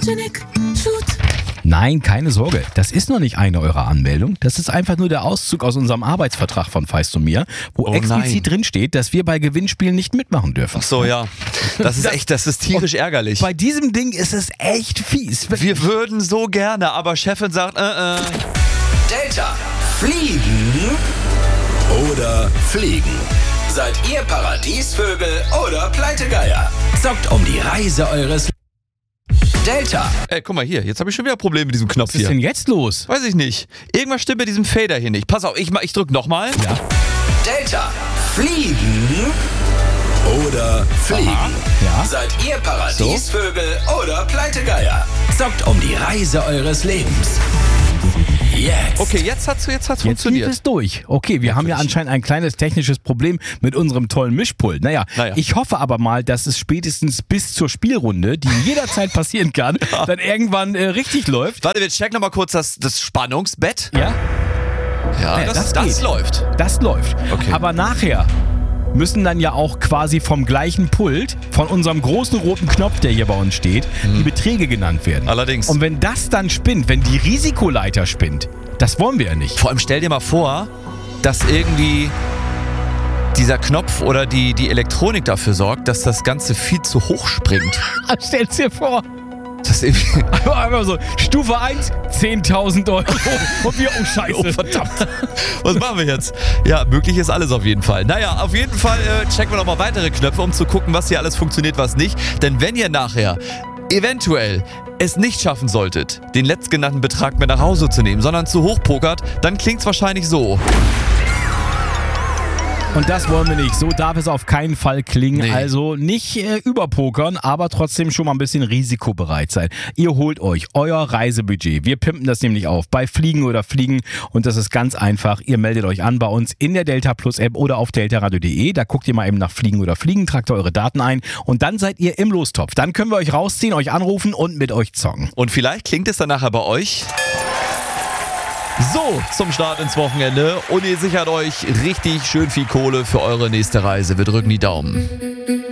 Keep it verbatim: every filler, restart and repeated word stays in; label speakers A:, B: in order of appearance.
A: Photogenic Shoot.
B: Nein, keine Sorge. Das ist noch nicht eine eurer Anmeldung. Das ist einfach nur der Auszug aus unserem Arbeitsvertrag von Feist und mir, wo
C: Oh
B: explizit drin steht, dass wir bei Gewinnspielen nicht mitmachen dürfen.
C: Ach so, ja. Das ist echt, das ist tierisch ärgerlich.
B: Bei diesem Ding ist es echt fies.
C: Wir würden so gerne, aber Chefin sagt, äh, äh.
D: Delta. Fliegen oder fliegen? Seid ihr Paradiesvögel oder Pleitegeier? Zockt um die Reise eures Delta.
C: Ey, guck mal hier, jetzt habe ich schon wieder Probleme mit diesem Knopf
B: Was ist
C: hier.
B: denn jetzt los?
C: Weiß ich nicht. Irgendwas stimmt mit diesem Fader hier nicht. Pass auf, ich, ich drück nochmal.
B: Ja.
D: Delta. Fliegen oder fliegen?
B: Ja.
D: Seid ihr Paradiesvögel oder Pleitegeier? Zockt um die Reise eures Lebens. Jetzt.
C: Okay, jetzt hat's, jetzt hat's
B: Jetzt geht
C: funktioniert.
B: es durch. Okay, wir haben ja anscheinend ein kleines technisches Problem mit unserem tollen Mischpult. Naja,
C: Naja.
B: ich hoffe aber mal, dass es spätestens bis zur Spielrunde, die jederzeit passieren kann, dann irgendwann äh, richtig läuft.
C: Warte, wir checken nochmal kurz das, das Spannungsbett.
B: Ja,
C: Ja,
B: Ja,
C: das,
B: das
C: das,
B: geht.
C: läuft.
B: das läuft.
C: Okay.
B: Aber nachher müssen dann ja auch quasi vom gleichen Pult, von unserem großen roten Knopf, der hier bei uns steht, die Beträge genannt werden.
C: Allerdings.
B: Und wenn das dann spinnt, wenn die Risikoleiter spinnt, das wollen wir ja nicht.
C: Vor allem stell dir mal vor, dass irgendwie dieser Knopf oder die, die Elektronik dafür sorgt, dass das Ganze viel zu hoch springt.
B: Stell's dir vor.
C: Das ist irgendwie...
B: Einfach so, Stufe eins, zehntausend Euro. Und wir, oh Scheiße.
C: Oh, verdammt. Was machen wir jetzt? Ja, möglich ist alles auf jeden Fall. Naja, auf jeden Fall äh, checken wir nochmal weitere Knöpfe, um zu gucken, was hier alles funktioniert, was nicht. Denn wenn ihr nachher eventuell es nicht schaffen solltet, den letztgenannten Betrag mit nach Hause zu nehmen, sondern zu hoch pokert, dann klingt es wahrscheinlich so.
B: Und das wollen wir nicht. So darf es auf keinen Fall klingen.
C: Nee.
B: Also nicht äh, überpokern, aber trotzdem schon mal ein bisschen risikobereit sein. Ihr holt euch euer Reisebudget. Wir pimpen das nämlich auf bei Fliegen oder Fliegen. Und das ist ganz einfach. Ihr meldet euch an bei uns in der Delta Plus App oder auf deltaradio punkt de. Da guckt ihr mal eben nach Fliegen oder Fliegen, tragt eure Daten ein und dann seid ihr im Lostopf. Dann können wir euch rausziehen, euch anrufen und mit euch zocken.
C: Und vielleicht klingt es dann nachher bei euch so zum Start ins Wochenende und ihr sichert euch richtig schön viel Kohle für eure nächste Reise. Wir drücken die Daumen.